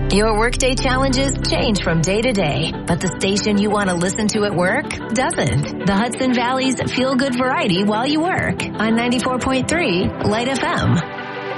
Your workday challenges change from day to day, but the station you want to listen to at work doesn't. The Hudson Valley's Feel Good Variety while you work on 94.3 Light FM.